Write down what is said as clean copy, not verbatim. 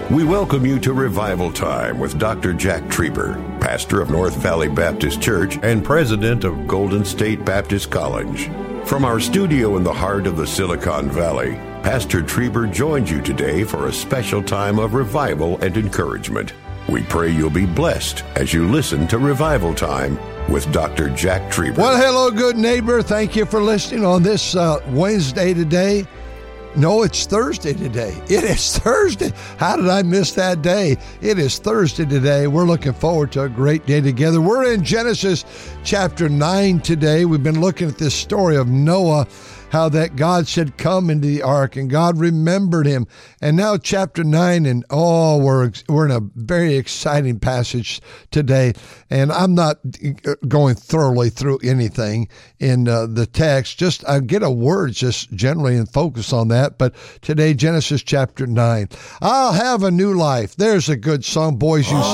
We welcome you to Revival Time with Dr. Jack Trieber, pastor of North Valley Baptist Church and president of Golden State Baptist College. From our studio in the heart of the Silicon Valley, Pastor Trieber joins you today for a special time of revival and encouragement. We pray you'll be blessed as you listen to Revival Time with Dr. Jack Trieber. Well, hello, good neighbor. Thank you for listening on this Wednesday today. No, it's Thursday today. It is Thursday. How did I miss that day? It is Thursday today. We're looking forward to a great day together. We're in Genesis chapter 9 today. We've been looking at this story of Noah, how that God said, come into the ark, and God remembered him. And now chapter 9, and we're in a very exciting passage today. And I'm not going thoroughly through anything in the text. Just I get a word just generally and focus on that. But today, Genesis chapter 9. I'll have a new life. There's a good song, boys. You